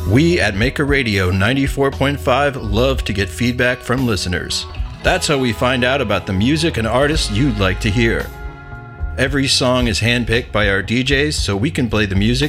We at Maker Radio 94.5 love to get feedback from listeners. That's how we find out about the music and artists you'd like to hear. Every song is handpicked by our DJs so we can play the music